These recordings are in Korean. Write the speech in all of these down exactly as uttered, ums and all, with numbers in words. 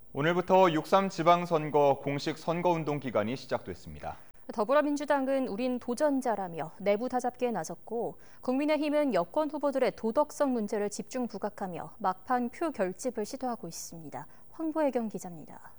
오늘부터 육삼 지방선거 공식 선거운동 기간이 시작됐습니다. 더불어민주당은 우린 도전자라며 내부 다잡기에 나섰고, 국민의힘은 여권 후보들의 도덕성 문제를 집중 부각하며 막판 표 결집을 시도하고 있습니다. 황보혜경 기자입니다.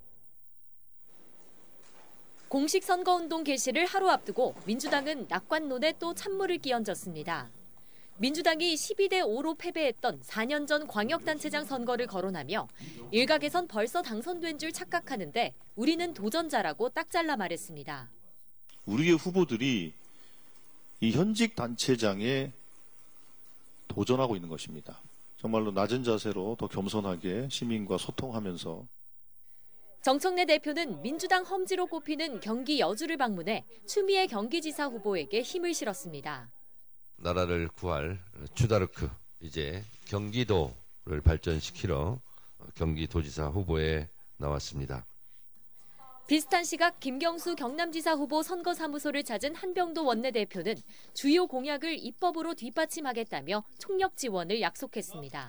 공식 선거운동 개시를 하루 앞두고 민주당은 낙관론에 또 찬물을 끼얹었습니다. 민주당이 십이 대 오로 패배했던 사 년 전 광역단체장 선거를 거론하며 일각에선 벌써 당선된 줄 착각하는데 우리는 도전자라고 딱 잘라 말했습니다. 우리의 후보들이 이 현직 단체장에 도전하고 있는 것입니다. 정말로 낮은 자세로 더 겸손하게 시민과 소통하면서. 정청래 대표는 민주당 험지로 꼽히는 경기 여주를 방문해 추미애 경기지사 후보에게 힘을 실었습니다. 나라를 구할 주다르크, 이제 경기도를 발전시키러 경기도지사 후보에 나왔습니다. 비슷한 시각 김경수 경남지사 후보 선거사무소를 찾은 한병도 원내대표는 주요 공약을 입법으로 뒷받침하겠다며 총력 지원을 약속했습니다.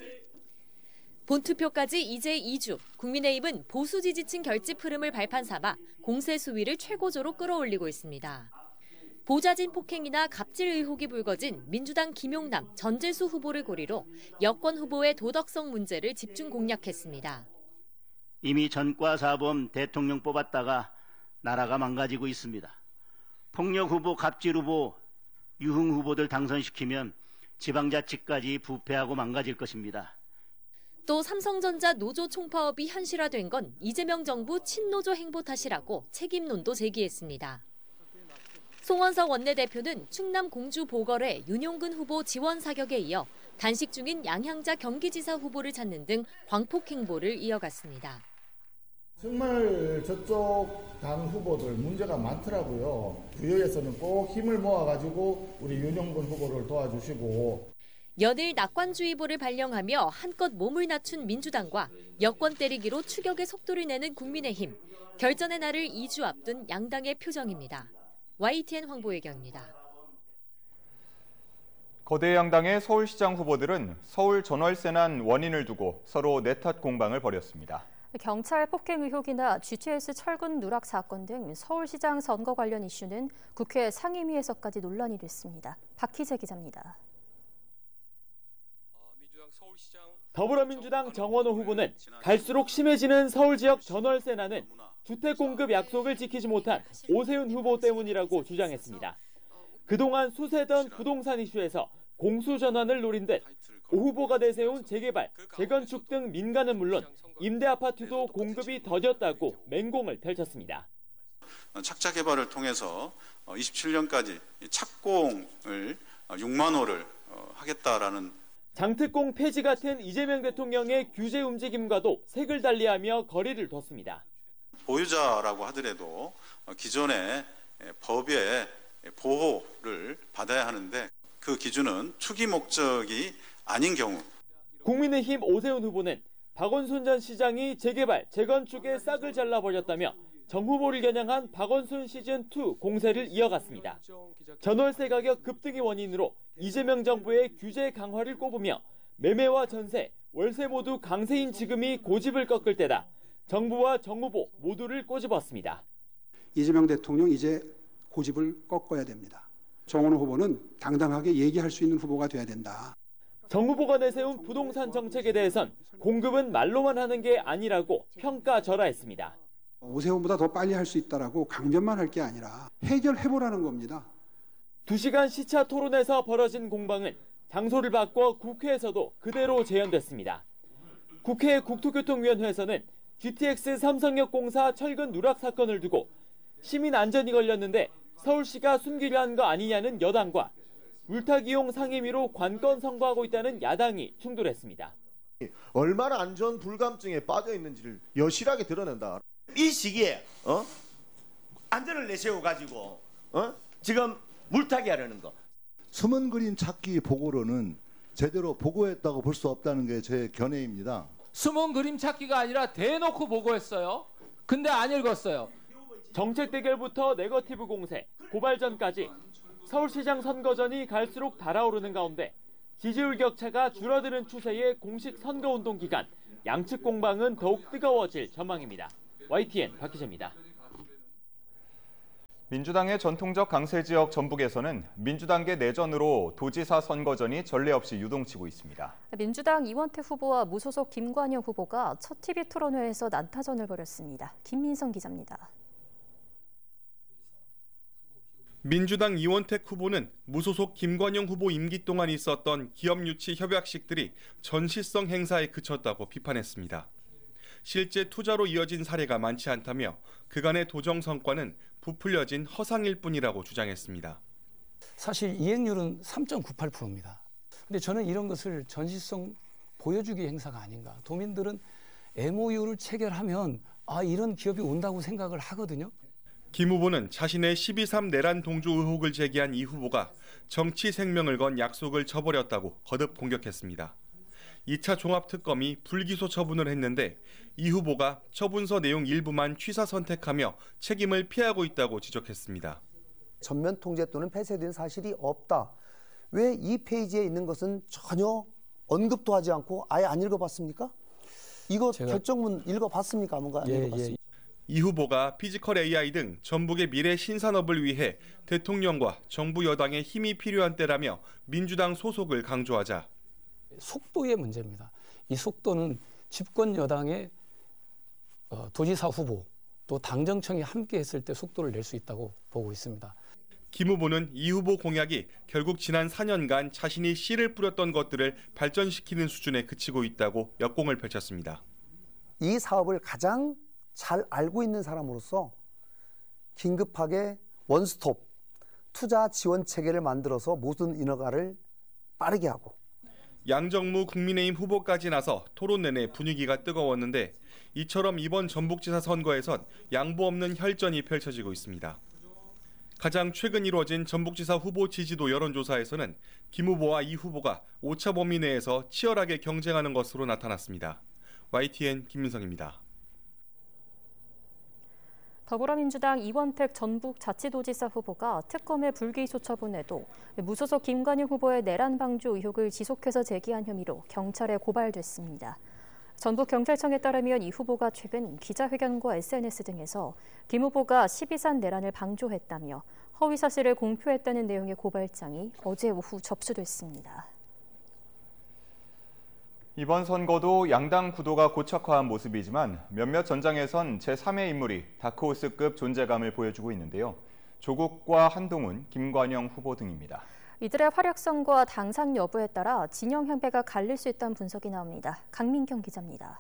본투표까지 이제 이 주, 국민의힘은 보수 지지층 결집 흐름을 발판 삼아 공세 수위를 최고조로 끌어올리고 있습니다. 보좌진 폭행이나 갑질 의혹이 불거진 민주당 김용남, 전재수 후보를 고리로 여권 후보의 도덕성 문제를 집중 공략했습니다. 이미 전과사범 대통령 뽑았다가 나라가 망가지고 있습니다. 폭력 후보, 갑질 후보, 유흥 후보들 당선시키면 지방자치까지 부패하고 망가질 것입니다. 또 삼성전자 노조 총파업이 현실화된 건 이재명 정부 친노조 행보 탓이라고 책임론도 제기했습니다. 송원석 원내대표는 충남 공주 보궐의 윤용근 후보 지원 사격에 이어 단식 중인 양향자 경기지사 후보를 찾는 등 광폭 행보를 이어갔습니다. 정말 저쪽 당 후보들 문제가 많더라고요. 부여에서는 꼭 힘을 모아가지고 우리 윤용근 후보를 도와주시고. 연일 낙관주의보를 발령하며 한껏 몸을 낮춘 민주당과 여권 때리기로 추격의 속도를 내는 국민의힘. 결전의 날을 이 주 앞둔 양당의 표정입니다. 와이티엔 황보혜경입니다. 거대 양당의 서울시장 후보들은 서울 전월세난 원인을 두고 서로 내탓 공방을 벌였습니다. 경찰 폭행 의혹이나 지티에스 철근 누락 사건 등 서울시장 선거 관련 이슈는 국회 상임위에서까지 논란이 됐습니다. 박희재 기자입니다. 더불어민주당 정원호 후보는 갈수록 심해지는 서울 지역 전월세난은 주택 공급 약속을 지키지 못한 오세훈 후보 때문이라고 주장했습니다. 그동안 수세던 부동산 이슈에서 공수전환을 노린 듯 오 후보가 내세운 재개발, 재건축 등 민간은 물론 임대 아파트도 공급이 더뎠다고 맹공을 펼쳤습니다. 착자 개발을 통해서 이십칠 년까지 착공을 육만 호를 하겠다라는 장특공 폐지 같은 이재명 대통령의 규제 움직임과도 색을 달리하며 거리를 뒀습니다. 보유자라고 하더라도 기존의 법의 보호를 받아야 하는데 그 기준은 투기 목적이 아닌 경우. 국민의힘 오세훈 후보는 박원순 전 시장이 재개발, 재건축에 싹을 잘라버렸다며 정 후보를 겨냥한 박원순 시즌이 공세를 이어갔습니다. 전월세 가격 급등이 원인으로 이재명 정부의 규제 강화를 꼽으며 매매와 전세, 월세 모두 강세인 지금이 고집을 꺾을 때다. 정부와 정 후보 모두를 꼬집었습니다. 이재명 대통령 이제 고집을 꺾어야 됩니다. 정원호 후보는 당당하게 얘기할 수 있는 후보가 돼야 된다. 정 후보가 내세운 부동산 정책에 대해선 공급은 말로만 하는 게 아니라고 평가절하했습니다. 오세훈보다 더 빨리 할 수 있다라고 강변만 할 게 아니라 해결해보라는 겁니다. 두 시간 시차 토론에서 벌어진 공방은 장소를 바꿔 국회에서도 그대로 재연됐습니다. 국회 국토교통위원회에서는 지티엑스 삼성역 공사 철근 누락 사건을 두고 시민 안전이 걸렸는데 서울시가 숨기려 한 거 아니냐는 여당과 물타기용 상임위로 관건 선거하고 있다는 야당이 충돌했습니다. 얼마나 안전 불감증에 빠져 있는지를 여실하게 드러낸다. 이 시기에 어? 안전을 내세워 가지고 어? 지금 물타기 하려는 거. 숨은 그림 찾기 보고로는 제대로 보고했다고 볼 수 없다는 게 제 견해입니다. 숨은 그림 찾기가 아니라 대놓고 보고했어요. 근데 안 읽었어요. 정책 대결부터 네거티브 공세, 고발전까지 서울시장 선거전이 갈수록 달아오르는 가운데 지지율 격차가 줄어드는 추세의 공식 선거운동 기간, 양측 공방은 더욱 뜨거워질 전망입니다. 와이티엔 박 기자입니다. 민주당의 전통적 강세 지역 전북에서는 민주당계 내전으로 도지사 선거전이 전례 없이 유동치고 있습니다. 민주당 이원택 후보와 무소속 김관영 후보가 첫 티비 토론회에서 난타전을 벌였습니다. 김민성 기자입니다. 민주당 이원택 후보는 무소속 김관영 후보 임기 동안 있었던 기업 유치 협약식들이 전시성 행사에 그쳤다고 비판했습니다. 실제 투자로 이어진 사례가 많지 않다며 그간의 도정 성과는 부풀려진 허상일 뿐이라고 주장했습니다. 사실 이행률은 삼 점 구팔 퍼센트입니다. 근데 저는 이런 것을 전시성 보여주기 행사가 아닌가. 도민들은 엠오유를 체결하면 아 이런 기업이 온다고 생각을 하거든요. 김 후보는 자신의 십이 삼 내란 동조 의혹을 제기한 이 후보가 정치 생명을 건 약속을 저버렸다고 거듭 공격했습니다. 이 차 종합특검이 불기소 처분을 했는데 이 후보가 처분서 내용 일부만 취사 선택하며 책임을 피하고 있다고 지적했습니다. 전면 통제 또는 폐쇄된 사실이 없다. 왜 이 페이지에 있는 것은 전혀 언급도 하지 않고 아예 안 읽어봤습니까? 이거 결정문 읽어봤습니까? 뭔가 안 예, 읽어봤습니까? 예. 이 후보가 피지컬 에이아이 등 전북의 미래 신산업을 위해 대통령과 정부 여당의 힘이 필요한 때라며 민주당 소속을 강조하자 속도의 문제입니다. 이 속도는 집권 여당의 도지사 후보 또 당정청이 함께 했을 때 속도를 낼 수 있다고 보고 있습니다. 김 후보는 이 후보 공약이 결국 지난 사 년간 자신이 씨를 뿌렸던 것들을 발전시키는 수준에 그치고 있다고 역공을 펼쳤습니다. 이 사업을 가장 잘 알고 있는 사람으로서 긴급하게 원스톱 투자 지원 체계를 만들어서 모든 인허가를 빠르게 하고 양정무 국민의힘 후보까지 나서 토론 내내 분위기가 뜨거웠는데 이처럼 이번 전북지사 선거에선 양보 없는 혈전이 펼쳐지고 있습니다. 가장 최근 이루어진 전북지사 후보 지지도 여론조사에서는 김 후보와 이 후보가 오차 범위 내에서 치열하게 경쟁하는 것으로 나타났습니다. 와이티엔 김민성입니다. 더불어민주당 이원택 전북자치도지사 후보가 특검의 불기소 처분에도 무소속 김관영 후보의 내란 방조 의혹을 지속해서 제기한 혐의로 경찰에 고발됐습니다. 전북경찰청에 따르면 이 후보가 최근 기자회견과 에스엔에스 등에서 김 후보가 십이 삼 내란을 방조했다며 허위 사실을 공표했다는 내용의 고발장이 어제 오후 접수됐습니다. 이번 선거도 양당 구도가 고착화한 모습이지만 몇몇 전장에선 제삼의 인물이 다크호스급 존재감을 보여주고 있는데요. 조국과 한동훈, 김관영 후보 등입니다. 이들의 활약성과 당상 여부에 따라 진영 향배가 갈릴 수 있다는 분석이 나옵니다. 강민경 기자입니다.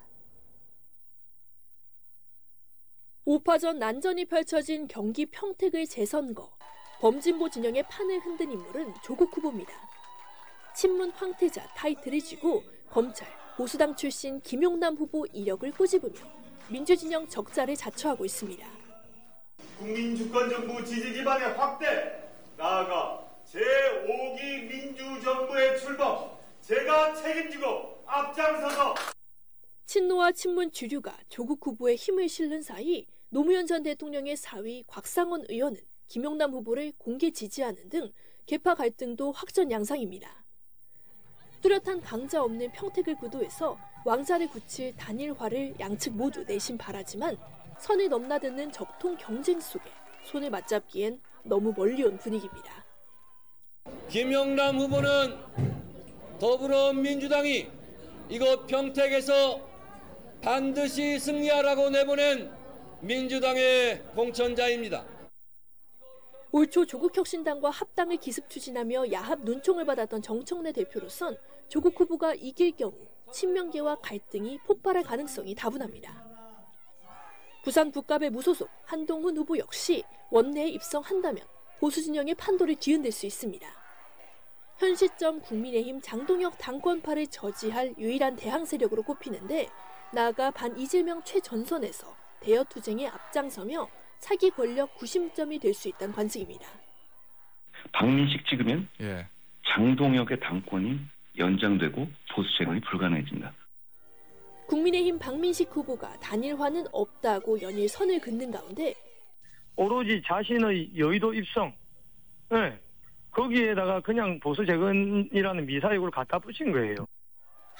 오 파전 난전이 펼쳐진 경기 평택의 재선거. 범진보 진영의 판을 흔든 인물은 조국 후보입니다. 친문 황태자 타이틀을 쥐고 검찰, 보수당 출신 김용남 후보 이력을 꼬집으며 민주진영 적자를 자초하고 있습니다. 국민주권정부 지지 기반의 확대, 나아가 제오 기 민주정부의 출범, 제가 책임지고 앞장서서 친노와 친문 주류가 조국 후보의 힘을 실는 사이 노무현 전 대통령의 사위 곽상원 의원은 김용남 후보를 공개 지지하는 등 계파 갈등도 확전 양상입니다. 뚜렷한 강자 없는 평택을 구도에서 왕자를 굳힐 단일화를 양측 모두 내심 바라지만 선을 넘나드는 적통 경쟁 속에 손을 맞잡기엔 너무 멀리 온 분위기입니다. 김용남 후보는 더불어민주당이 이곳 평택에서 반드시 승리하라고 내보낸 민주당의 공천자입니다. 올 초 조국혁신당과 합당을 기습 추진하며 야합 눈총을 받았던 정청래 대표로선 조국 후보가 이길 경우 친명계와 갈등이 폭발할 가능성이 다분합니다. 부산 북갑의 무소속 한동훈 후보 역시 원내에 입성한다면 보수진영의 판도를 뒤흔들 수 있습니다. 현 시점 국민의힘 장동혁 당권파를 저지할 유일한 대항 세력으로 꼽히는데 나아가 반 이재명 최전선에서 대여 투쟁에 앞장서며 차기 권력 구심점이 될 수 있다는 관측입니다. 박민식 찍으면 예. 장동혁의 당권이 연장되고 보수 재건이 불가능해진다. 국민의힘 박민식 후보가 단일화는 없다고 연일 선을 긋는 가운데 오로지 자신의 여의도 입성, 네. 거기에다가 그냥 보수 재건이라는 미사역을 갖다 붙인 거예요.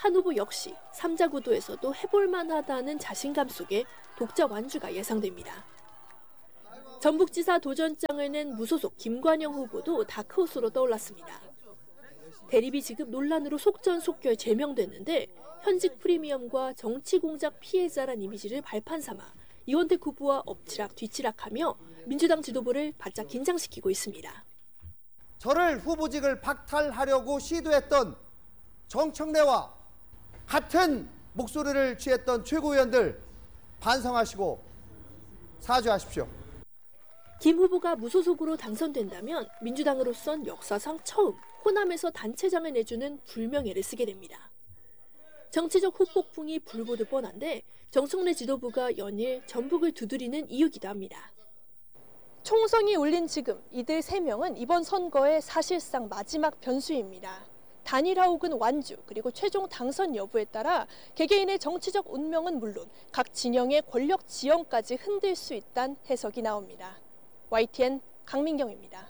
한 후보 역시 삼자 구도에서도 해볼 만하다는 자신감 속에 독자 완주가 예상됩니다. 전북지사 도전장을 낸 무소속 김관영 후보도 다크호스로 떠올랐습니다. 대립이 지급 논란으로 속전속결 제명됐는데 현직 프리미엄과 정치 공작 피해자란 이미지를 발판 삼아 이원택 후보와 엎치락 뒤치락하며 민주당 지도부를 바짝 긴장시키고 있습니다. 저를 후보직을 박탈하려고 시도했던 정청래와 같은 목소리를 취했던 최고위원들 반성하시고 사죄하십시오. 김 후보가 무소속으로 당선된다면 민주당으로선 역사상 처음 호남에서 단체장을 내주는 불명예를 쓰게 됩니다. 정치적 후폭풍이 불보듯 뻔한데 정청래 지도부가 연일 전북을 두드리는 이유기도 합니다. 총성이 울린 지금 이들 세 명은 이번 선거의 사실상 마지막 변수입니다. 단일화 혹은 완주 그리고 최종 당선 여부에 따라 개개인의 정치적 운명은 물론 각 진영의 권력 지형까지 흔들 수 있다는 해석이 나옵니다. 와이티엔 강민경입니다.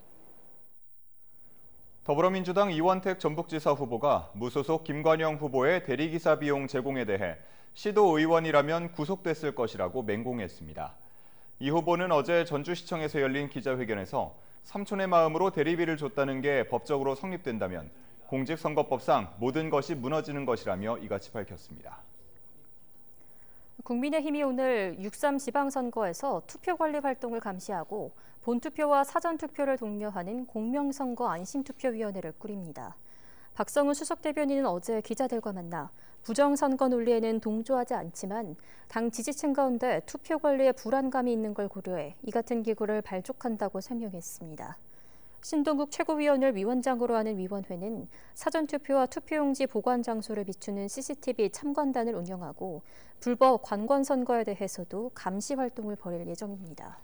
더불어민주당 이원택 전북지사 후보가 무소속 김관영 후보의 대리기사 비용 제공에 대해 시도의원이라면 구속됐을 것이라고 맹공했습니다. 이 후보는 어제 전주시청에서 열린 기자회견에서 삼촌의 마음으로 대리비를 줬다는 게 법적으로 성립된다면 공직선거법상 모든 것이 무너지는 것이라며 이같이 밝혔습니다. 국민의힘이 오늘 육삼 지방선거에서 투표관리 활동을 감시하고 본투표와 사전투표를 독려하는 공명선거 안심투표위원회를 꾸립니다. 박성훈 수석대변인은 어제 기자들과 만나 부정선거 논리에는 동조하지 않지만 당 지지층 가운데 투표 관리에 불안감이 있는 걸 고려해 이 같은 기구를 발족한다고 설명했습니다. 신동국 최고위원을 위원장으로 하는 위원회는 사전투표와 투표용지 보관 장소를 비추는 씨씨티비 참관단을 운영하고 불법 관권 선거에 대해서도 감시 활동을 벌일 예정입니다.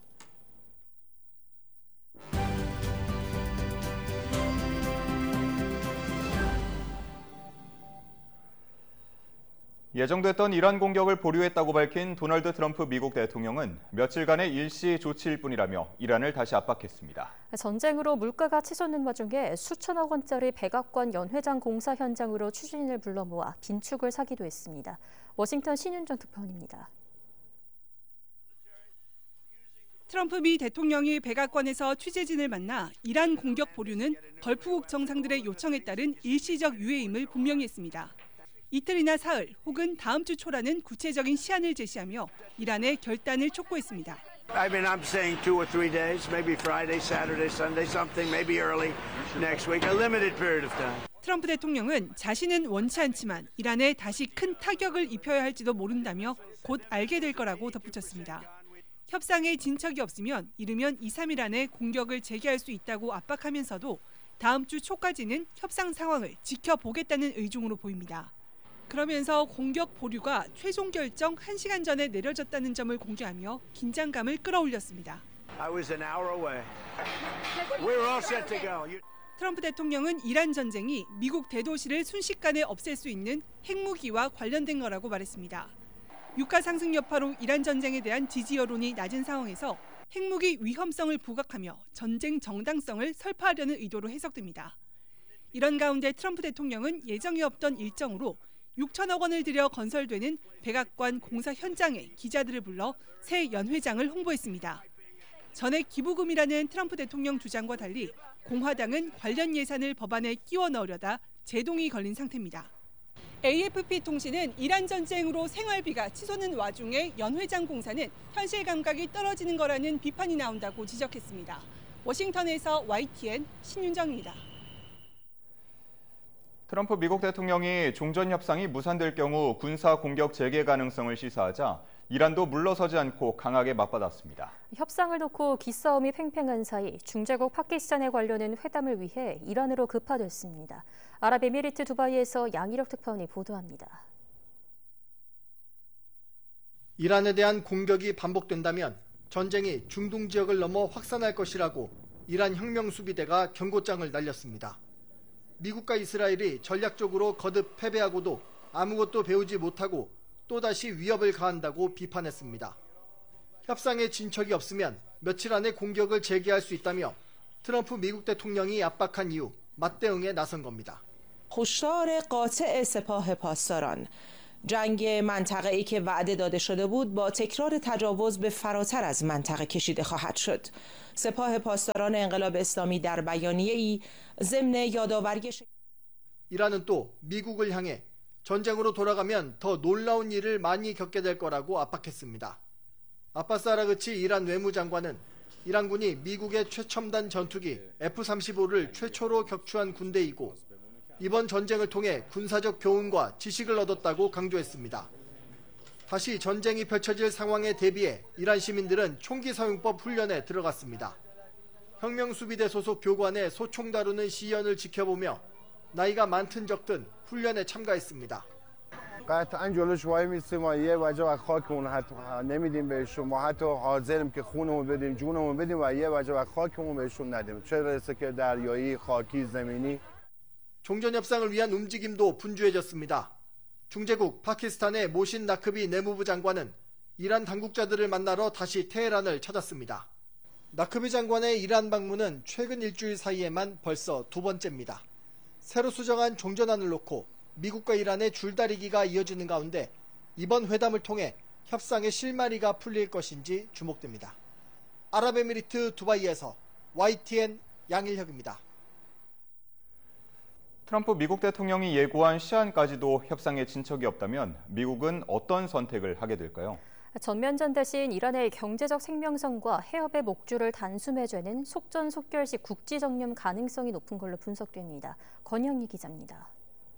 예정됐던 이란 공격을 보류했다고 밝힌 도널드 트럼프 미국 대통령은 며칠간의 일시 조치일 뿐이라며 이란을 다시 압박했습니다. 전쟁으로 물가가 치솟는 와중에 수천억 원짜리 백악관 연회장 공사 현장으로 추진인을 불러 모아 빈축을 사기도 했습니다. 워싱턴 신윤정 특파원입니다. 트럼프 미 대통령이 백악관에서 취재진을 만나 이란 공격 보류는 걸프국 정상들의 요청에 따른 일시적 유예임을 분명히 했습니다. 이틀이나 사흘 혹은 다음 주 초라는 구체적인 시한을 제시하며 이란의 결단을 촉구했습니다. I mean, I'm saying two or three days, maybe Friday, Saturday, Sunday, something, maybe early next week, a limited period of time. 트럼프 대통령은 자신은 원치 않지만 이란에 다시 큰 타격을 입혀야 할지도 모른다며 곧 알게 될 거라고 덧붙였습니다. 협상에 진척이 없으면 이르면 이, 삼 일 안에 공격을 재개할 수 있다고 압박하면서도 다음 주 초까지는 협상 상황을 지켜보겠다는 의중으로 보입니다. 그러면서 공격 보류가 최종 결정 한 시간 전에 내려졌다는 점을 공개하며 긴장감을 끌어올렸습니다. I was an hour away. We're all set to go. 트럼프 대통령은 이란 전쟁이 미국 대도시를 순식간에 없앨 수 있는 핵무기와 관련된 거라고 말했습니다. 유가 상승 여파로 이란 전쟁에 대한 지지 여론이 낮은 상황에서 핵무기 위험성을 부각하며 전쟁 정당성을 설파하려는 의도로 해석됩니다. 이런 가운데 트럼프 대통령은 예정이 없던 일정으로 육천억 원을 들여 건설되는 백악관 공사 현장에 기자들을 불러 새 연회장을 홍보했습니다. 전액 기부금이라는 트럼프 대통령 주장과 달리 공화당은 관련 예산을 법안에 끼워 넣으려다 제동이 걸린 상태입니다. 에이에프피 통신은 이란 전쟁으로 생활비가 치솟는 와중에 연회장 공사는 현실 감각이 떨어지는 거라는 비판이 나온다고 지적했습니다. 워싱턴에서 와이티엔 신윤정입니다. 트럼프 미국 대통령이 종전 협상이 무산될 경우 군사 공격 재개 가능성을 시사하자 이란도 물러서지 않고 강하게 맞받았습니다. 협상을 놓고 기싸움이 팽팽한 사이 중재국 파키스탄에 관련된 회담을 위해 이란으로 급파됐습니다. 아랍에미리트 두바이에서 양희력 특파원이 보도합니다. 이란에 대한 공격이 반복된다면 전쟁이 중동 지역을 넘어 확산할 것이라고 이란 혁명수비대가 경고장을 날렸습니다. 미국과 이스라엘이 전략적으로 거듭 패배하고도 아무것도 배우지 못하고 또다시 위협을 가한다고 비판했습니다. 협상에 진척이 없으면 며칠 안에 공격을 재개할 수 있다며 트럼프 미국 대통령이 압박한 이후 맞대응에 나선 겁니다. هشدار قاطع سپاه پاسداران جنگ منطقه‌ای که وعده داده شده بود با تکرار تجاوز به فراتر از منطقه کشیده خواهد شد. سپاه پاسداران انقلاب اسلامی در بیانیه‌ای ضمن یادآوری 이란은 또 미국을 향해 전쟁으로 돌아가면 더 놀라운 일을 많이 겪게 될 거라고 압박했습니다. 아바스 아라그치 이란 외무장관은 이란군이 미국의 최첨단 전투기 에프 삼십오를 최초로 격추한 군대이고 이번 전쟁을 통해 군사적 교훈과 지식을 얻었다고 강조했습니다. 다시 전쟁이 펼쳐질 상황에 대비해 이란 시민들은 총기 사용법 훈련에 들어갔습니다. 혁명수비대 소속 교관의 소총 다루는 시연을 지켜보며 나이가 많든 적든 훈련에 참가했습니다. قطعا جلوش وای میستیم و یه وجه و خاکمون حتی نمیدیم بهشون ما حتی حاضریم که خونمون بدیم جونمون بدیم و یه وجه و خاکمون بهشون ندیم چه برسه که دریایی خاکی زمینی 종전 협상을 위한 움직임도 분주해졌습니다. 중재국 파키스탄의 모신 나크비 내무부 장관은 이란 당국자들을 만나러 다시 테헤란을 찾았습니다. 나크비 장관의 이란 방문은 최근 일주일 사이에만 벌써 두 번째입니다. 새로 수정한 종전안을 놓고 미국과 이란의 줄다리기가 이어지는 가운데 이번 회담을 통해 협상의 실마리가 풀릴 것인지 주목됩니다. 아랍에미리트 두바이에서 와이티엔 양일혁입니다. 트럼프 미국 대통령이 예고한 시한까지도 협상에 진척이 없다면 미국은 어떤 선택을 하게 될까요? 전면전 대신 이란의 경제적 생명선과 해협의 목줄을 단숨에 죄는 속전속결식 국지정념 가능성이 높은 걸로 분석됩니다. 권영희 기자입니다.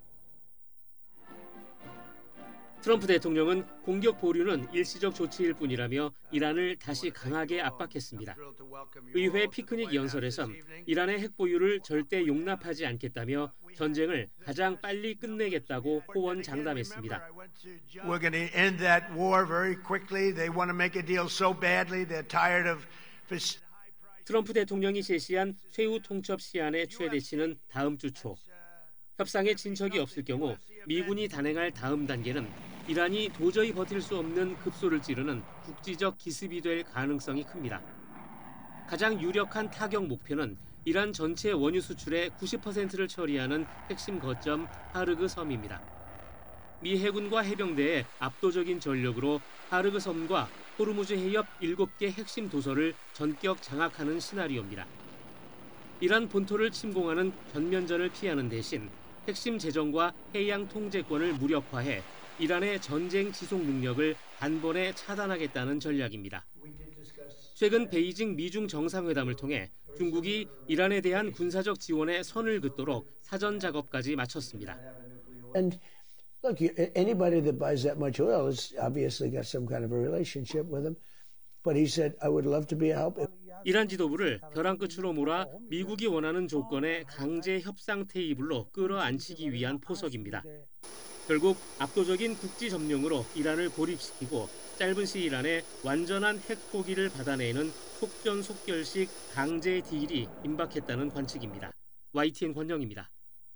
트럼프 대통령은 공격 보류는 일시적 조치일 뿐이라며 이란을 다시 강하게 압박했습니다. 의회 피크닉 연설에선 이란의 핵 보유를 절대 용납하지 않겠다며 전쟁을 가장 빨리 끝내겠다고 호언장담했습니다. We're going to end that war very quickly. They want to make a deal so badly. They're tired of 트럼프 대통령이 제시한 최후 통첩 시한의 최대치는 다음 주 초. 협상에 진척이 없을 경우 미군이 단행할 다음 단계는 이란이 도저히 버틸 수 없는 급소를 찌르는 국지적 기습이 될 가능성이 큽니다. 가장 유력한 타격 목표는 이란 전체 원유 수출의 구십 퍼센트를 처리하는 핵심 거점 하르그 섬입니다. 미 해군과 해병대의 압도적인 전력으로 하르그 섬과 호르무즈 해협 일곱 개 핵심 도서를 전격 장악하는 시나리오입니다. 이란 본토를 침공하는 전면전을 피하는 대신 핵심 재정과 해양 통제권을 무력화해 이란의 전쟁 지속 능력을 단번에 차단하겠다는 전략입니다. 최근 베이징 미중 정상회담을 통해 중국이 이란에 대한 군사적 지원에 선을 긋도록 사전 작업까지 마쳤습니다. And look, anybody that buys that much oil has obviously got some kind of a relationship with him. But he said, I would love to be a help. 이란 지도부를 벼랑 끝으로 몰아 미국이 원하는 조건의 강제 협상 테이블로 끌어안치기 위한 포석입니다. 결국 압도적인 국지 점령으로 이란을 고립시키고 짧은 시일 안에 완전한 핵 포기를 받아내는 속전속결식 강제 딜이 임박했다는 관측입니다. 와이티엔 권영입니다.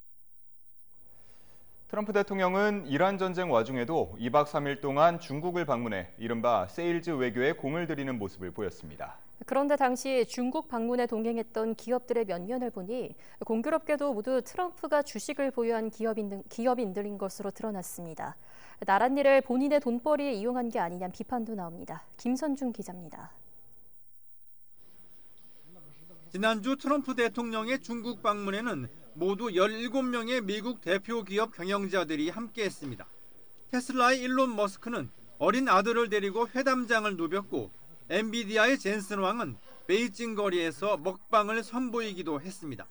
트럼프 대통령은 이란 전쟁 와중에도 이박 삼일 동안 중국을 방문해 이른바 세일즈 외교에 공을 들이는 모습을 보였습니다. 그런데 당시 중국 방문에 동행했던 기업들의 면면을 보니 공교롭게도 모두 트럼프가 주식을 보유한 기업인, 기업인들인 것으로 드러났습니다. 나란 일을 본인의 돈벌이에 이용한 게 아니냐는 비판도 나옵니다. 김선중 기자입니다. 지난주 트럼프 대통령의 중국 방문에는 모두 열일곱 명의 미국 대표 기업 경영자들이 함께했습니다. 테슬라의 일론 머스크는 어린 아들을 데리고 회담장을 누볐고 엔비디아의 젠슨 왕은 베이징 거리에서 먹방을 선보이기도 했습니다.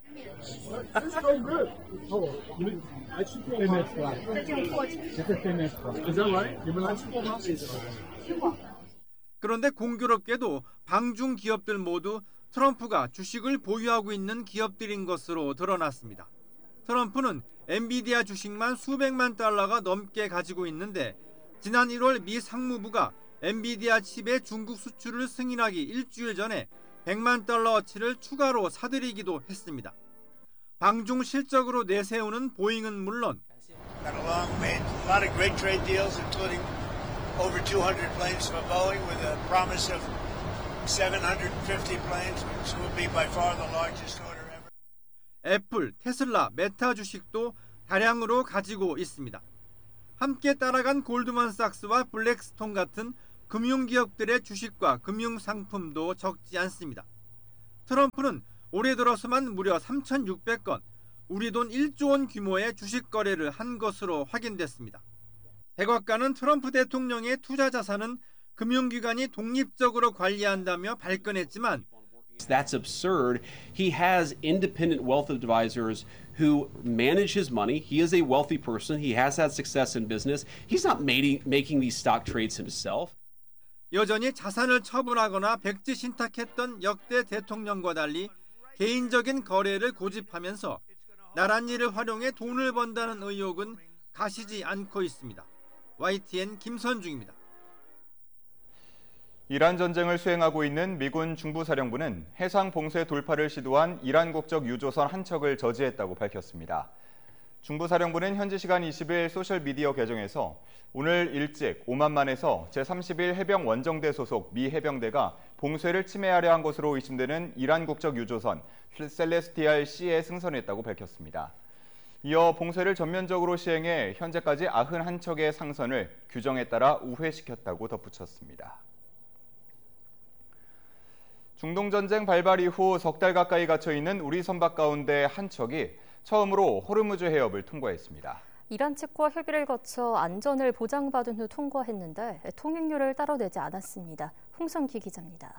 그런데 공교롭게도 방중 기업들 모두 트럼프가 주식을 보유하고 있는 기업들인 것으로 드러났습니다. 트럼프는 엔비디아 주식만 수백만 달러가 넘게 가지고 있는데 지난 일월 미 상무부가 엔비디아 칩의 중국 수출을 승인하기 일주일 전에 백만 달러어치를 추가로 사들이기도 했습니다. 방중 실적으로 내세우는 보잉은 물론 애플, 테슬라, 메타 주식도 다량으로 가지고 있습니다. 함께 따라간 골드만삭스와 블랙스톤 같은 금융기업들의 주식과 금융상품도 적지 않습니다. 트럼프는 올해 들어서만 무려 삼천육백 건, 우리 돈 일조 원 규모의 주식 거래를 한 것으로 확인됐습니다. 백악관은 트럼프 대통령의 투자 자산은 금융기관이 독립적으로 관리한다며 발끈했지만 That's absurd. He has independent wealth advisors who manage his money. He is a wealthy person. He has had success in business. He's not making, making these stock trades himself. 여전히 자산을 처분하거나 백지 신탁했던 역대 대통령과 달리 개인적인 거래를 고집하면서 나랏일을 활용해 돈을 번다는 의혹은 가시지 않고 있습니다. 와이티엔 김선중입니다. 이란 전쟁을 수행하고 있는 미군 중부사령부는 해상 봉쇄 돌파를 시도한 이란 국적 유조선 한 척을 저지했다고 밝혔습니다. 중부사령부는 현지 시간 이십 일 소셜미디어 계정에서 오늘 일찍 오만만에서 제삼십일 해병 원정대 소속 미 해병대가 봉쇄를 침해하려 한 것으로 의심되는 이란 국적 유조선 셀레스티알 C에 승선했다고 밝혔습니다. 이어 봉쇄를 전면적으로 시행해 현재까지 구십일 척의 상선을 규정에 따라 우회시켰다고 덧붙였습니다. 중동전쟁 발발 이후 석 달 가까이 갇혀있는 우리 선박 가운데 한 척이 처음으로 호르무즈 해협을 통과했습니다. 이란 측과 협의를 거쳐 안전을 보장받은 후 통과했는데 통행료를 따로 내지 않았습니다. 홍성기 기자입니다.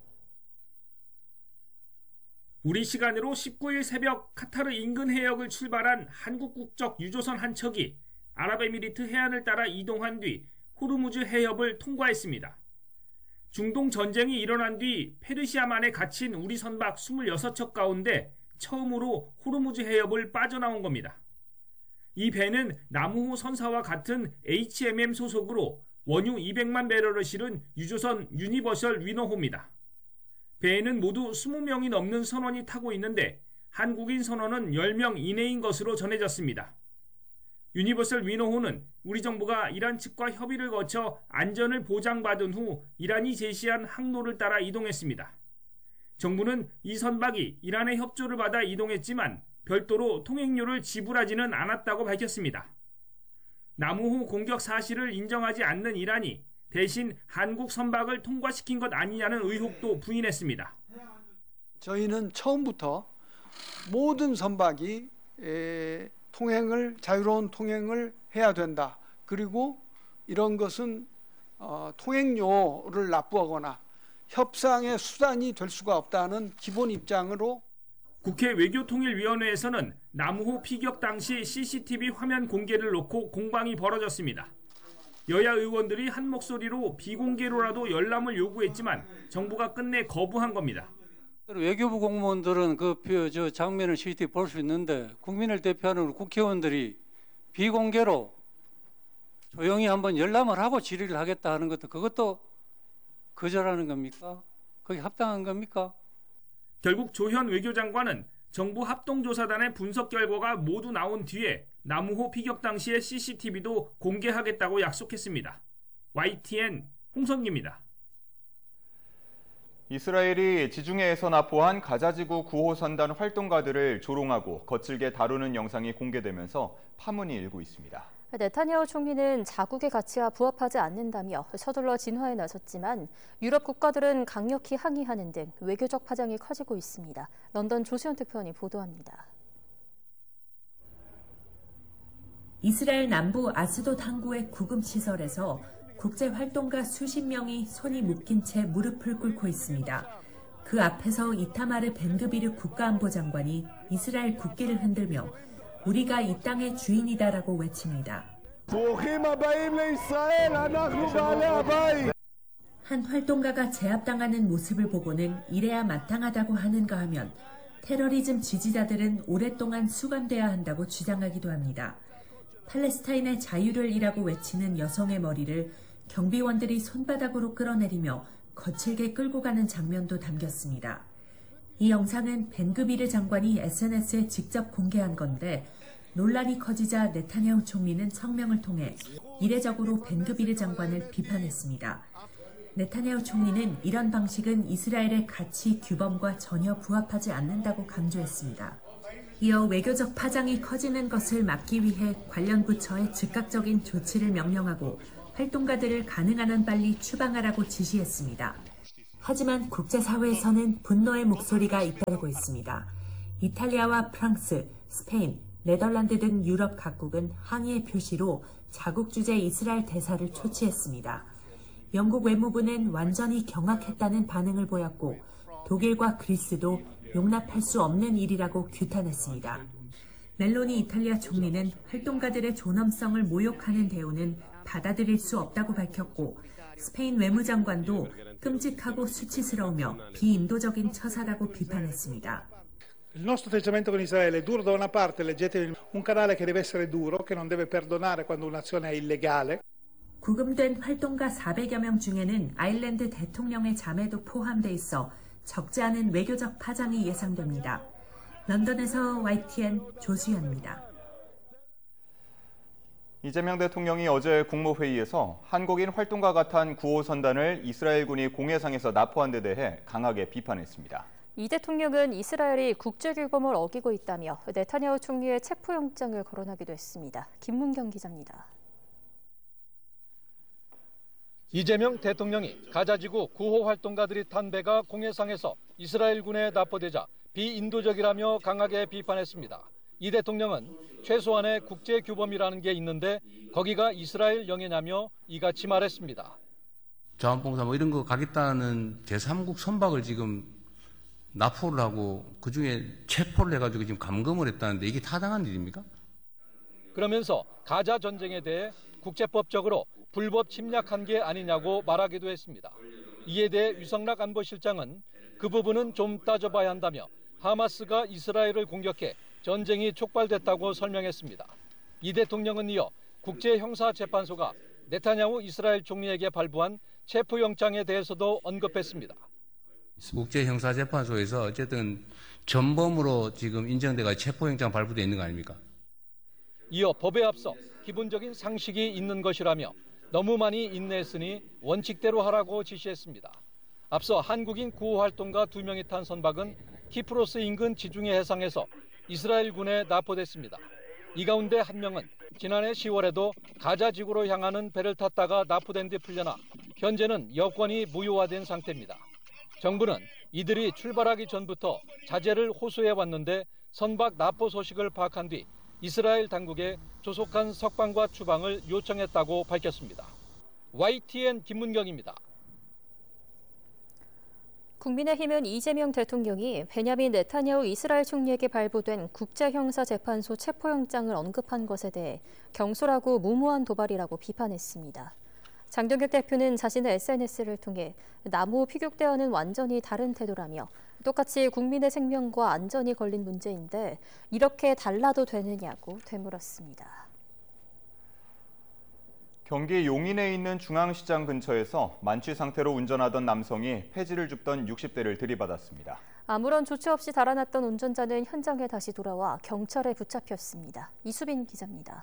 우리 시간으로 십구 일 새벽 카타르 인근 해역을 출발한 한국 국적 유조선 한 척이 아랍에미리트 해안을 따라 이동한 뒤 호르무즈 해협을 통과했습니다. 중동 전쟁이 일어난 뒤 페르시아만에 갇힌 우리 선박 이십육 척 가운데 처음으로 호르무즈 해협을 빠져나온 겁니다. 이 배는 나무호 선사와 같은 에이치엠엠 소속으로 원유 이백만 배럴을 실은 유조선 유니버셜 위너호입니다. 배에는 모두 이십 명이 넘는 선원이 타고 있는데 한국인 선원은 십 명 이내인 것으로 전해졌습니다. 유니버설 위너호는 우리 정부가 이란 측과 협의를 거쳐 안전을 보장받은 후 이란이 제시한 항로를 따라 이동했습니다. 정부는 이 선박이 이란의 협조를 받아 이동했지만 별도로 통행료를 지불하지는 않았다고 밝혔습니다. 나무호 공격 사실을 인정하지 않는 이란이 대신 한국 선박을 통과시킨 것 아니냐는 의혹도 부인했습니다. 저희는 처음부터 모든 선박이 에, 통행을 자유로운 통행을 해야 된다. 그리고 이런 것은 어, 통행료를 납부하거나 협상의 수단이 될 수가 없다는 기본 입장으로 국회 외교통일위원회에서는 나무호 피격 당시 씨씨티비 화면 공개를 놓고 공방이 벌어졌습니다. 여야 의원들이 한 목소리로 비공개로라도 열람을 요구했지만 정부가 끝내 거부한 겁니다. 외교부 공무원들은 그 저 장면을 씨씨티비 볼 수 있는데 국민을 대표하는 국회의원들이 비공개로 조용히 한번 열람을 하고 질의를 하겠다 하는 것도 그것도 거절하는 겁니까? 그게 합당한 겁니까? 결국 조현 외교장관은 정부 합동조사단의 분석 결과가 모두 나온 뒤에 나무호 피격 당시의 씨씨티비도 공개하겠다고 약속했습니다. 와이티엔 홍성기입니다. 이스라엘이 지중해에서 납포한 가자지구 구호선단 활동가들을 조롱하고 거칠게 다루는 영상이 공개되면서 파문이 일고 있습니다. 네타냐후 총리는 자국의 가치와 부합하지 않는다며 서둘러 진화에 나섰지만 유럽 국가들은 강력히 항의하는 등 외교적 파장이 커지고 있습니다. 런던 조수연 특파원이 보도합니다. 이스라엘 남부 아스돗 항구의 구금시설에서 국제활동가 수십 명이 손이 묶인 채 무릎을 꿇고 있습니다. 그 앞에서 이타마르 벤그비르 국가안보장관이 이스라엘 국기를 흔들며 우리가 이 땅의 주인이다라고 외칩니다. 한 활동가가 제압당하는 모습을 보고는 이래야 마땅하다고 하는가 하면 테러리즘 지지자들은 오랫동안 수감돼야 한다고 주장하기도 합니다. 팔레스타인의 자유를 이라고 외치는 여성의 머리를 경비원들이 손바닥으로 끌어내리며 거칠게 끌고 가는 장면도 담겼습니다. 이 영상은 벤그비르 장관이 에스엔에스에 직접 공개한 건데 논란이 커지자 네타냐후 총리는 성명을 통해 이례적으로 벤그비르 장관을 비판했습니다. 네타냐후 총리는 이런 방식은 이스라엘의 가치 규범과 전혀 부합하지 않는다고 강조했습니다. 이어 외교적 파장이 커지는 것을 막기 위해 관련 부처에 즉각적인 조치를 명령하고 활동가들을 가능한 한 빨리 추방하라고 지시했습니다. 하지만 국제사회에서는 분노의 목소리가 잇따르고 있습니다. 이탈리아와 프랑스, 스페인, 네덜란드 등 유럽 각국은 항의의 표시로 자국 주재 이스라엘 대사를 초치했습니다. 영국 외무부는 완전히 경악했다는 반응을 보였고 독일과 그리스도 용납할 수 없는 일이라고 규탄했습니다. 멜로니 이탈리아 총리는 활동가들의 존엄성을 모욕하는 대우는 받아들일 수 없다고 밝혔고 스페인 외무장관도 끔찍하고 수치스러우며 비인도적인 처사라고 비판했습니다. Il nostro atteggiamento con Israele è duro da una parte, leggetevi un canale che deve essere duro, che non deve perdonare quando un'azione è illegale. 구금된 활동가 사백여 명 중에는 아일랜드 대통령의 자매도 포함돼 있어 적지 않은 외교적 파장이 예상됩니다. 런던에서 와이티엔 조수연입니다. 이재명 대통령이 어제 국무회의에서 한국인 활동가가 탄 구호 선단을 이스라엘군이 공해상에서 납포한 데 대해 강하게 비판했습니다. 이 대통령은 이스라엘이 국제규범을 어기고 있다며 네타냐후 총리의 체포영장을 거론하기도 했습니다. 김문경 기자입니다. 이재명 대통령이 가자지구 구호 활동가들이 탄 배가 공해상에서 이스라엘군에 납포되자 비인도적이라며 강하게 비판했습니다. 이 대통령은 최소한의 국제규범이라는 게 있는데 거기가 이스라엘 영해냐며 이같이 말했습니다. 자원봉사 뭐 이런 거 가겠다는 제삼국 선박을 지금 납포를 하고 그중에 체포를 해가지고 지금 감금을 했다는데 이게 타당한 일입니까? 그러면서 가자 전쟁에 대해 국제법적으로 불법 침략한 게 아니냐고 말하기도 했습니다. 이에 대해 유성락 안보실장은 그 부분은 좀 따져봐야 한다며 하마스가 이스라엘을 공격해 전쟁이 촉발됐다고 설명했습니다. 이 대통령은 이어 국제형사재판소가 네타냐후 이스라엘 총리에게 발부한 체포영장에 대해서도 언급했습니다. 국제형사재판소에서 어쨌든 전범으로 지금 인정돼가 체포영장 발부돼 있는 거 아닙니까? 이어 법에 앞서 기본적인 상식이 있는 것이라며 너무 많이 인내했으니 원칙대로 하라고 지시했습니다. 앞서 한국인 구호활동가 두 명이 탄 선박은 키프로스 인근 지중해 해상에서 이스라엘군에 납포됐습니다. 이 가운데 한 명은 지난해 시월에도 가자 지구로 향하는 배를 탔다가 납포된 뒤 풀려나 현재는 여권이 무효화된 상태입니다. 정부는 이들이 출발하기 전부터 자제를 호소해 왔는데 선박 납포 소식을 파악한 뒤 이스라엘 당국에 조속한 석방과 추방을 요청했다고 밝혔습니다. 와이티엔 김문경입니다. 국민의힘은 이재명 대통령이 베냐민 네타냐후 이스라엘 총리에게 발부된 국제형사재판소 체포영장을 언급한 것에 대해 경솔하고 무모한 도발이라고 비판했습니다. 장동혁 대표는 자신의 에스엔에스를 통해 남후 피격대와는 완전히 다른 태도라며 똑같이 국민의 생명과 안전이 걸린 문제인데 이렇게 달라도 되느냐고 되물었습니다. 경기 용인에 있는 중앙시장 근처에서 만취 상태로 운전하던 남성이 폐지를 줍던 육십 대를 들이받았습니다. 아무런 조치 없이 달아났던 운전자는 현장에 다시 돌아와 경찰에 붙잡혔습니다. 이수빈 기자입니다.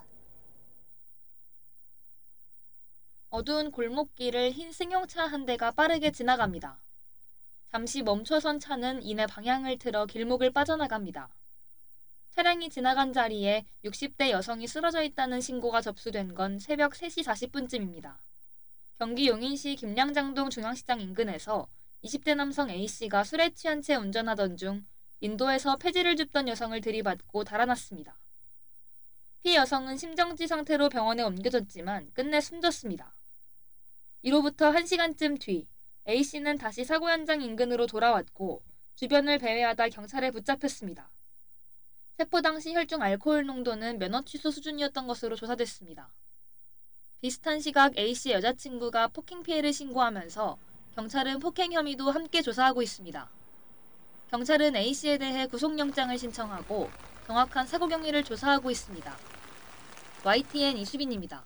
어두운 골목길을 흰 승용차 한 대가 빠르게 지나갑니다. 잠시 멈춰선 차는 이내 방향을 틀어 길목을 빠져나갑니다. 차량이 지나간 자리에 육십 대 여성이 쓰러져 있다는 신고가 접수된 건 새벽 세 시 사십 분쯤입니다. 경기 용인시 김양장동 중앙시장 인근에서 이십 대 남성 A씨가 술에 취한 채 운전하던 중 인도에서 폐지를 줍던 여성을 들이받고 달아났습니다. 피 여성은 심정지 상태로 병원에 옮겨졌지만 끝내 숨졌습니다. 이로부터 한 시간쯤 뒤 A씨는 다시 사고 현장 인근으로 돌아왔고 주변을 배회하다 경찰에 붙잡혔습니다. 체포 당시 혈중 알코올 농도는 면허 취소 수준이었던 것으로 조사됐습니다. 비슷한 시각 A씨 여자친구가 폭행 피해를 신고하면서 경찰은 폭행 혐의도 함께 조사하고 있습니다. 경찰은 A씨에 대해 구속영장을 신청하고 정확한 사고 경위를 조사하고 있습니다. 와이티엔 이수빈입니다.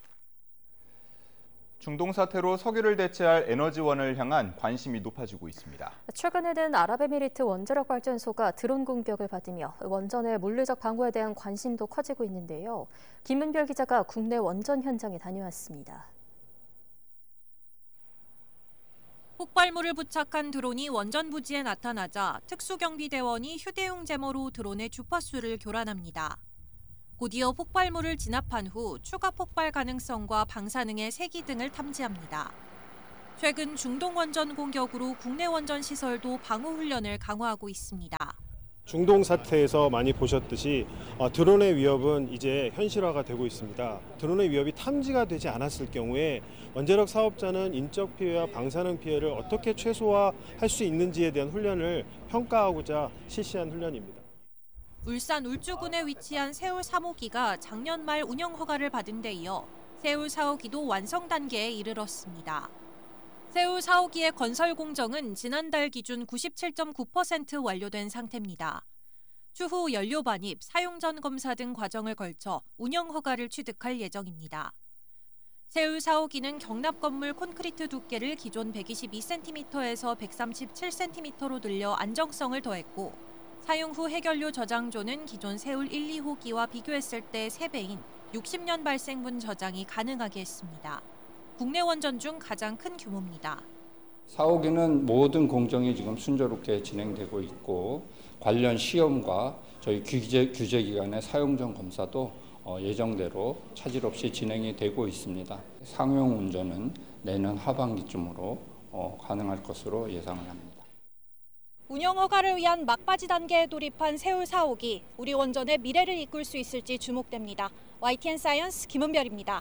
중동 사태로 석유를 대체할 에너지원을 향한 관심이 높아지고 있습니다. 최근에는 아랍에미리트 원자력 발전소가 드론 공격을 받으며 원전의 물리적 방어에 대한 관심도 커지고 있는데요. 김은별 기자가 국내 원전 현장에 다녀왔습니다. 폭발물을 부착한 드론이 원전 부지에 나타나자 특수경비대원이 휴대용 제모로 드론의 주파수를 교란합니다. 곧이어 폭발물을 진압한 후 추가 폭발 가능성과 방사능의 세기 등을 탐지합니다. 최근 중동 원전 공격으로 국내 원전 시설도 방호 훈련을 강화하고 있습니다. 중동 사태에서 많이 보셨듯이 드론의 위협은 이제 현실화가 되고 있습니다. 드론의 위협이 탐지가 되지 않았을 경우에 원자력 사업자는 인적 피해와 방사능 피해를 어떻게 최소화할 수 있는지에 대한 훈련을 평가하고자 실시한 훈련입니다. 울산 울주군에 위치한 세울 삼 호기가 작년 말 운영 허가를 받은 데 이어 세울 사 호기도 완성 단계에 이르렀습니다. 세울 사 호기의 건설 공정은 지난달 기준 구십칠 점 구 퍼센트 완료된 상태입니다. 추후 연료 반입, 사용 전 검사 등 과정을 걸쳐 운영 허가를 취득할 예정입니다. 세울 사 호기는 경납 건물 콘크리트 두께를 기존 백이십이 센티미터에서 백삼십칠 센티미터로 늘려 안정성을 더했고 사용 후 해결료 저장조는 기존 세울 일, 이 호기와 비교했을 때 세 배인 육십 년 발생분 저장이 가능하게 했습니다. 국내 원전 중 가장 큰 규모입니다. 사 호기는 모든 공정이 지금 순조롭게 진행되고 있고 관련 시험과 저희 규제, 규제기관의 사용전 검사도 예정대로 차질 없이 진행이 되고 있습니다. 상용 운전은 내년 하반기쯤으로 가능할 것으로 예상을 합니다. 운영 허가를 위한 막바지 단계에 돌입한 세울 사 호기, 우리 원전의 미래를 이끌 수 있을지 주목됩니다. 와이티엔 사이언스 김은별입니다.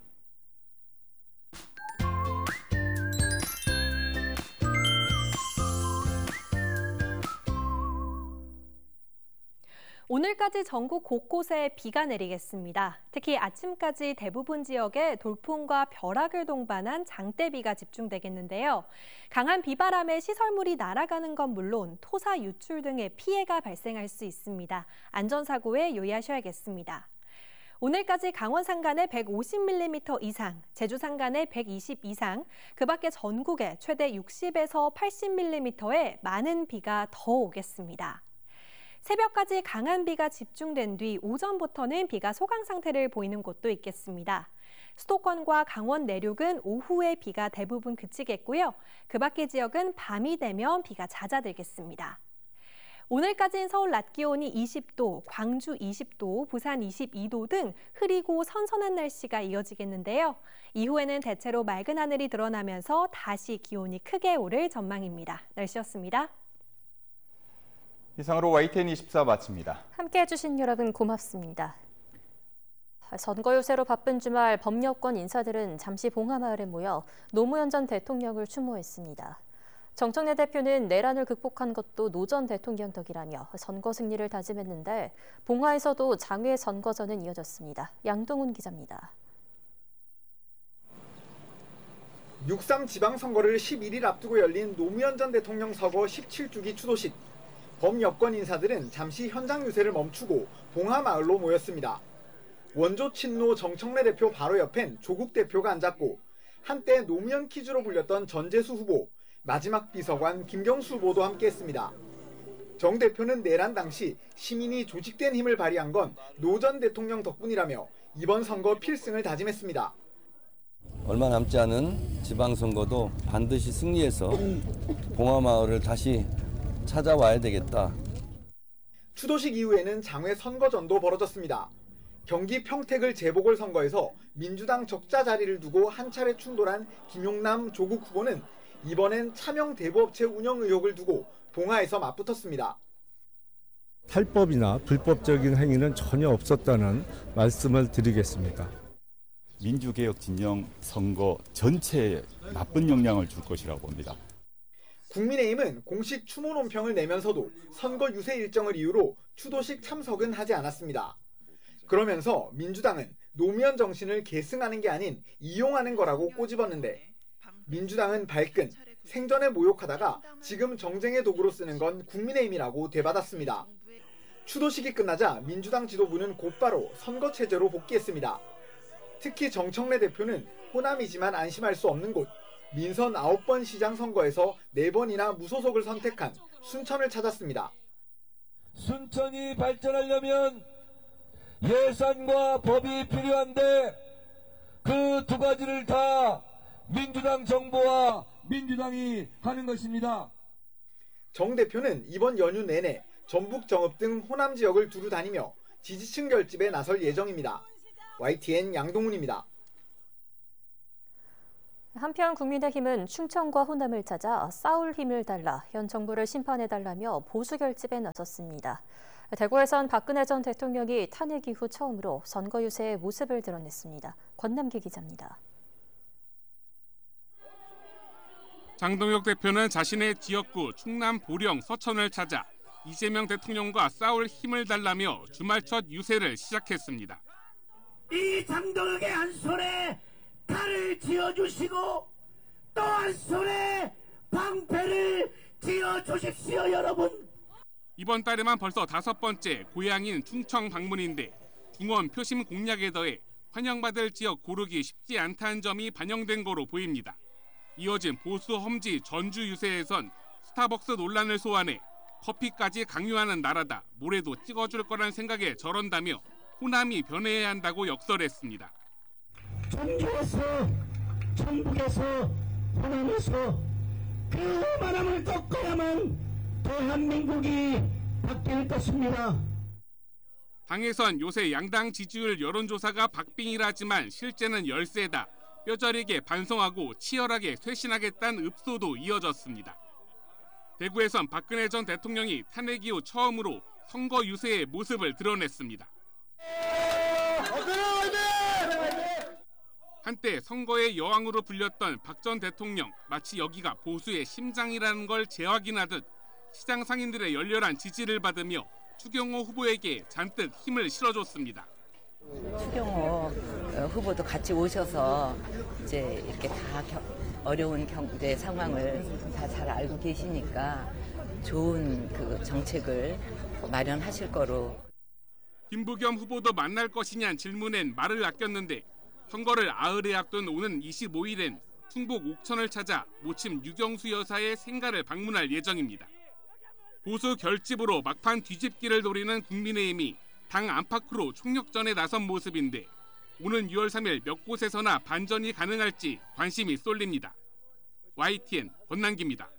오늘까지 전국 곳곳에 비가 내리겠습니다. 특히 아침까지 대부분 지역에 돌풍과 벼락을 동반한 장대비가 집중되겠는데요. 강한 비바람에 시설물이 날아가는 건 물론 토사 유출 등의 피해가 발생할 수 있습니다. 안전사고에 유의하셔야겠습니다. 오늘까지 강원 산간에 백오십 밀리미터 이상, 제주 산간에 백이십 이상, 그 밖에 전국에 최대 육십에서 팔십 밀리미터의 많은 비가 더 오겠습니다. 새벽까지 강한 비가 집중된 뒤 오전부터는 비가 소강 상태를 보이는 곳도 있겠습니다. 수도권과 강원 내륙은 오후에 비가 대부분 그치겠고요. 그 밖의 지역은 밤이 되면 비가 잦아들겠습니다. 오늘까지는 서울 낮 기온이 이십 도, 광주 이십 도, 부산 이십이 도 등 흐리고 선선한 날씨가 이어지겠는데요. 이후에는 대체로 맑은 하늘이 드러나면서 다시 기온이 크게 오를 전망입니다. 날씨였습니다. 이상으로 와이티엔 이십사 마칩니다. 함께해 주신 여러분 고맙습니다. 선거 유세로 바쁜 주말 범여권 인사들은 잠시 봉하마을에 모여 노무현 전 대통령을 추모했습니다. 정청래 대표는 내란을 극복한 것도 노 전 대통령 덕이라며 선거 승리를 다짐했는데 봉화에서도 장외 선거전은 이어졌습니다. 양동훈 기자입니다. 육 삼 지방선거를 십일 일 앞두고 열린 노무현 전 대통령 서거 십칠 주기 추도식. 범여권 인사들은 잠시 현장 유세를 멈추고 봉하마을로 모였습니다. 원조 친노 정청래 대표 바로 옆엔 조국 대표가 앉았고 한때 노무현 퀴즈로 불렸던 전재수 후보, 마지막 비서관 김경수 후보도 함께했습니다. 정 대표는 내란 당시 시민이 조직된 힘을 발휘한 건 노 전 대통령 덕분이라며 이번 선거 필승을 다짐했습니다. 얼마 남지 않은 지방선거도 반드시 승리해서 봉하마을을 다시 찾아와야 되겠다. 추도식 이후에는 장외 선거전도 벌어졌습니다. 경기 평택을 재보궐선거에서 민주당 적자 자리를 두고 한 차례 충돌한 김용남 조국 후보는 이번엔 차명 대부업체 운영 의혹을 두고 봉화에서 맞붙었습니다. 탈법이나 불법적인 행위는 전혀 없었다는 말씀을 드리겠습니다. 민주개혁 진영 선거 전체에 나쁜 영향을 줄 것이라고 봅니다. 국민의힘은 공식 추모 논평을 내면서도 선거 유세 일정을 이유로 추도식 참석은 하지 않았습니다. 그러면서 민주당은 노무현 정신을 계승하는 게 아닌 이용하는 거라고 꼬집었는데 민주당은 발끈, 생전에 모욕하다가 지금 정쟁의 도구로 쓰는 건 국민의힘이라고 되받았습니다. 추도식이 끝나자 민주당 지도부는 곧바로 선거 체제로 복귀했습니다. 특히 정청래 대표는 호남이지만 안심할 수 없는 곳, 민선 아홉 번 시장 선거에서 네 번이나 무소속을 선택한 순천을 찾았습니다. 순천이 발전하려면 예산과 법이 필요한데 그 두 가지를 다 민주당 정부와 민주당이 하는 것입니다. 정 대표는 이번 연휴 내내 전북 정읍 등 호남 지역을 두루 다니며 지지층 결집에 나설 예정입니다. 와이티엔 양동훈입니다. 한편 국민의힘은 충청과 호남을 찾아 싸울 힘을 달라 현 정부를 심판해달라며 보수 결집에 나섰습니다. 대구에선 박근혜 전 대통령이 탄핵 이후 처음으로 선거 유세의 모습을 드러냈습니다. 권남기 기자입니다. 장동혁 대표는 자신의 지역구 충남 보령 서천을 찾아 이재명 대통령과 싸울 힘을 달라며 주말 첫 유세를 시작했습니다. 이 장동혁의 한 손에 칼을 쥐어주시고 또 한 손에 방패를 쥐어주십시오, 여러분. 이번 달에만 벌써 다섯 번째 고향인 충청 방문인데 중원 표심 공략에 더해 환영받을 지역 고르기 쉽지 않다는 점이 반영된 거로 보입니다. 이어진 보수 험지 전주 유세에선 스타벅스 논란을 소환해 커피까지 강요하는 나라다, 모레도 찍어줄 거란 생각에 저런다며 호남이 변해야 한다고 역설했습니다. 전주에서, 전북에서, 호남에서 그 바람을 꺾어야만 대한민국이 바뀔 것입니다. 당에선 요새 양당 지지율 여론조사가 박빙이라지만 실제는 열세다, 뼈저리게 반성하고 치열하게 쇄신하겠다는 읍소도 이어졌습니다. 대구에선 박근혜 전 대통령이 탄핵 이후 처음으로 선거 유세의 모습을 드러냈습니다. 한때 선거의 여왕으로 불렸던 박 전 대통령, 마치 여기가 보수의 심장이라는 걸 재확인하듯 시장 상인들의 열렬한 지지를 받으며 추경호 후보에게 잔뜩 힘을 실어줬습니다. 추경호 후보도 같이 오셔서 이제 이렇게 다 어려운 경제 상황을 다 잘 알고 계시니까 좋은 그 정책을 마련하실 거로. 김부겸 후보도 만날 것이냐는 질문엔 말을 아꼈는데 선거를 아흘에 앞둔 오는 이십오일엔 충북 옥천을 찾아 모침 유경수 여사의 생가를 방문할 예정입니다. 보수 결집으로 막판 뒤집기를 노리는 국민의힘이 당 안팎으로 총력전에 나선 모습인데 오는 유월 삼일 몇 곳에서나 반전이 가능할지 관심이 쏠립니다. 와이티엔 권남기입니다.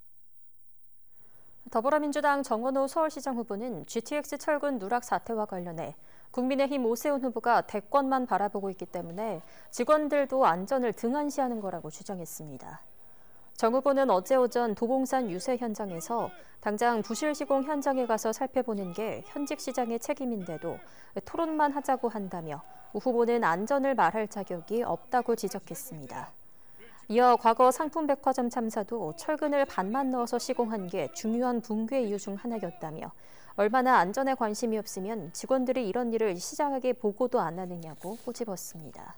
더불어민주당 정원호 서울시장 후보는 지티엑스 철근 누락 사태와 관련해 국민의힘 오세훈 후보가 대권만 바라보고 있기 때문에 직원들도 안전을 등한시하는 거라고 주장했습니다. 정 후보는 어제 오전 도봉산 유세 현장에서 당장 부실 시공 현장에 가서 살펴보는 게 현직 시장의 책임인데도 토론만 하자고 한다며 후보는 안전을 말할 자격이 없다고 지적했습니다. 이어 과거 상품백화점 참사도 철근을 반만 넣어서 시공한 게 중요한 붕괴 이유 중 하나였다며 얼마나 안전에 관심이 없으면 직원들이 이런 일을 시장에게 보고도 안 하느냐고 꼬집었습니다.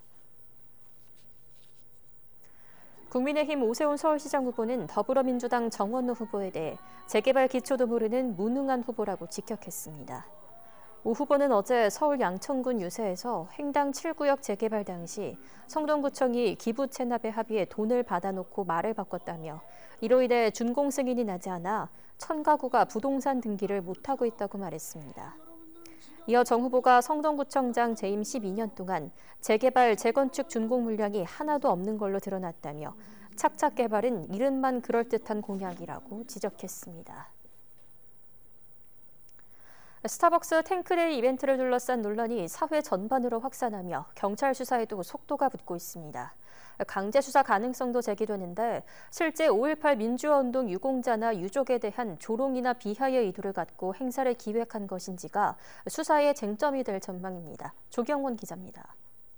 국민의힘 오세훈 서울시장 후보는 더불어민주당 정원호 후보에 대해 재개발 기초도 모르는 무능한 후보라고 직격했습니다. 오 후보는 어제 서울 양천군 유세에서 횡당 칠 구역 재개발 당시 성동구청이 기부 체납에 합의해 돈을 받아놓고 말을 바꿨다며 이로 인해 준공 승인이 나지 않아 천 가구가 부동산 등기를 못하고 있다고 말했습니다. 이어 정 후보가 성동구청장 재임 십이 년 동안 재개발, 재건축 준공 물량이 하나도 없는 걸로 드러났다며 착착 개발은 이름만 그럴듯한 공약이라고 지적했습니다. 스타벅스 탱크데이 이벤트를 둘러싼 논란이 사회 전반으로 확산하며 경찰 수사에도 속도가 붙고 있습니다. 강제 수사 가능성도 제기되는데 실제 오일팔 민주화운동 유공자나 유족에 대한 조롱이나 비하의 의도를 갖고 행사를 기획한 것인지가 수사의 쟁점이 될 전망입니다. 조경원 기자입니다.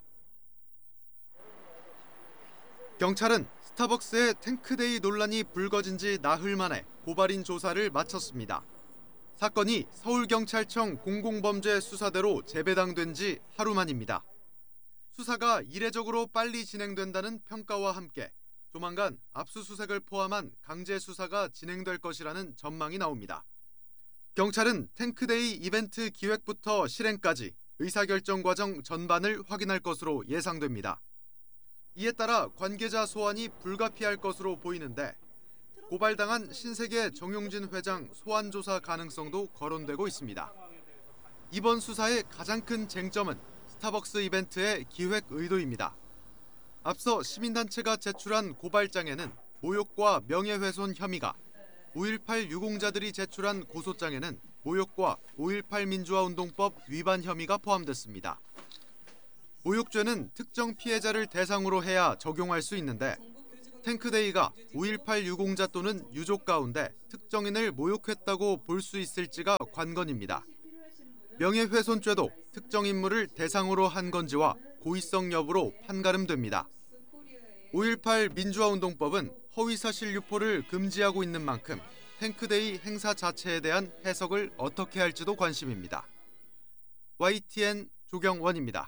경찰은 스타벅스의 탱크데이 논란이 불거진 지 나흘 만에 고발인 조사를 마쳤습니다. 사건이 서울경찰청 공공범죄 수사대로 재배당된 지 하루 만입니다. 수사가 이례적으로 빨리 진행된다는 평가와 함께 조만간 압수수색을 포함한 강제 수사가 진행될 것이라는 전망이 나옵니다. 경찰은 탱크데이 이벤트 기획부터 실행까지 의사결정 과정 전반을 확인할 것으로 예상됩니다. 이에 따라 관계자 소환이 불가피할 것으로 보이는데 고발당한 신세계 정용진 회장 소환 조사 가능성도 거론되고 있습니다. 이번 수사의 가장 큰 쟁점은 스타벅스 이벤트의 기획 의도입니다. 앞서 시민단체가 제출한 고발장에는 모욕과 명예훼손 혐의가, 오일팔 유공자들이 제출한 고소장에는 모욕과 오일팔 민주화운동법 위반 혐의가 포함됐습니다. 모욕죄는 특정 피해자를 대상으로 해야 적용할 수 있는데 탱크데이가 오일팔 유공자 또는 유족 가운데 특정인을 모욕했다고 볼 수 있을지가 관건입니다. 명예훼손죄도 특정 인물을 대상으로 한 건지와 고의성 여부로 판가름됩니다. 오일팔 민주화운동법은 허위사실 유포를 금지하고 있는 만큼 탱크데이 행사 자체에 대한 해석을 어떻게 할지도 관심입니다. 와이티엔 조경원입니다.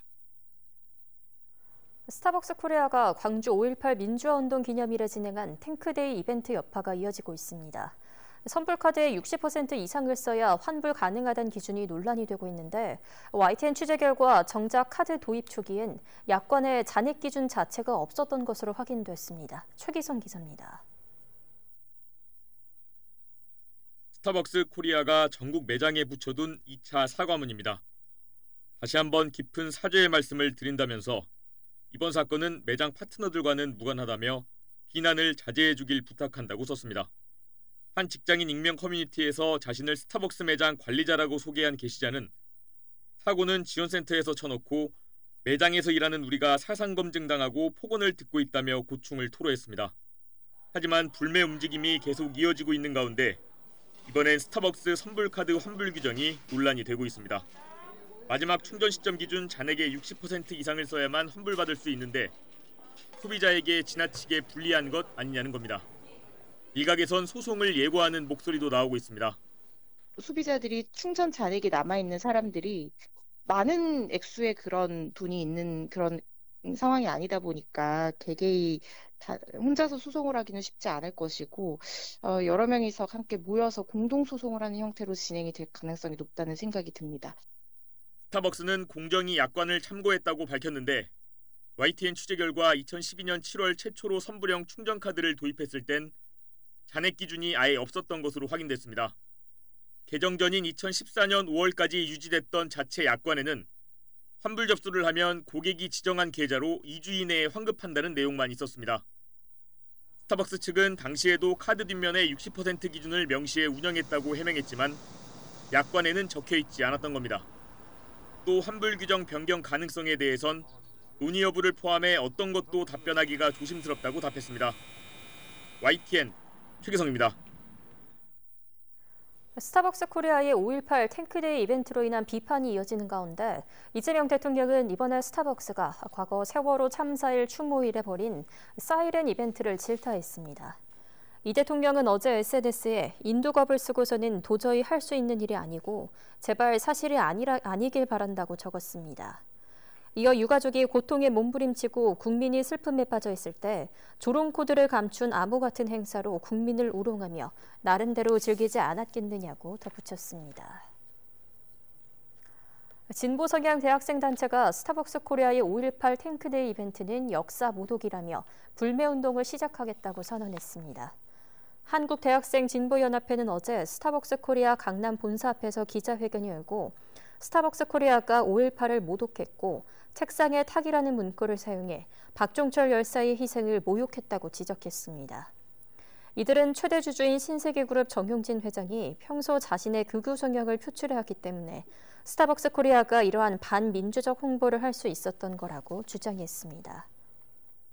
스타벅스 코리아가 광주 오일팔 민주화운동 기념일에 진행한 탱크데이 이벤트 여파가 이어지고 있습니다. 선불카드의 육십 퍼센트 이상을 써야 환불 가능하다는 기준이 논란이 되고 있는데 와이티엔 취재 결과 정작 카드 도입 초기엔 약관의 잔액 기준 자체가 없었던 것으로 확인됐습니다. 최기성 기자입니다. 스타벅스 코리아가 전국 매장에 붙여둔 이 차 사과문입니다. 다시 한번 깊은 사죄의 말씀을 드린다면서 이번 사건은 매장 파트너들과는 무관하다며 비난을 자제해 주길 부탁한다고 썼습니다. 한 직장인 익명 커뮤니티에서 자신을 스타벅스 매장 관리자라고 소개한 게시자는 사고는 지원센터에서 쳐놓고 매장에서 일하는 우리가 사상검증당하고 폭언을 듣고 있다며 고충을 토로했습니다. 하지만 불매 움직임이 계속 이어지고 있는 가운데 이번엔 스타벅스 선불카드 환불 규정이 논란이 되고 있습니다. 마지막 충전 시점 기준 잔액의 육십 퍼센트 이상을 써야만 환불받을 수 있는데 소비자에게 지나치게 불리한 것 아니냐는 겁니다. 일각에선 소송을 예고하는 목소리도 나오고 있습니다. 소비자들이 충전 잔액이 남아있는 사람들이 많은 액수의 그런 돈이 있는 그런 상황이 아니다 보니까 개개인 다 혼자서 소송을 하기는 쉽지 않을 것이고 어, 여러 명이서 함께 모여서 공동 소송을 하는 형태로 진행이 될 가능성이 높다는 생각이 듭니다. 스타벅스는 공정위 약관을 참고했다고 밝혔는데 와이티엔 취재 결과 이천십이 년 칠월 최초로 선불형 충전카드를 도입했을 땐 잔액 기준이 아예 없었던 것으로 확인됐습니다. 개정 전인 이천십사 년 오월까지 유지됐던 자체 약관에는 환불 접수를 하면 고객이 지정한 계좌로 이 주 이내에 환급한다는 내용만 있었습니다. 스타벅스 측은 당시에도 카드 뒷면에 육십 퍼센트 기준을 명시해 운영했다고 해명했지만 약관에는 적혀있지 않았던 겁니다. 또 환불 규정 변경 가능성에 대해선 논의 여부를 포함해 어떤 것도 답변하기가 조심스럽다고 답했습니다. 와이티엔 최기성입니다. 스타벅스 코리아의 오일팔 탱크데이 이벤트로 인한 비판이 이어지는 가운데 이재명 대통령은 이번에 스타벅스가 과거 세월호 참사일 추모일에 벌인 사이렌 이벤트를 질타했습니다. 이 대통령은 어제 에스엔에스에 인두겁을 쓰고서는 도저히 할 수 있는 일이 아니고 제발 사실이 아니라, 아니길 바란다고 적었습니다. 이어 유가족이 고통에 몸부림치고 국민이 슬픔에 빠져 있을 때 조롱코드를 감춘 암호 같은 행사로 국민을 우롱하며 나름대로 즐기지 않았겠느냐고 덧붙였습니다. 진보 성향 대학생 단체가 스타벅스 코리아의 오일팔 탱크데이 이벤트는 역사 모독이라며 불매운동을 시작하겠다고 선언했습니다. 한국대학생 진보연합회는 어제 스타벅스 코리아 강남 본사 앞에서 기자회견을 열고 스타벅스 코리아가 오일팔을 모독했고 책상에 탁이라는 문구를 사용해 박종철 열사의 희생을 모욕했다고 지적했습니다. 이들은 최대 주주인 신세계그룹 정용진 회장이 평소 자신의 극우 성향을 표출해왔기 때문에 스타벅스 코리아가 이러한 반민주적 홍보를 할 수 있었던 거라고 주장했습니다.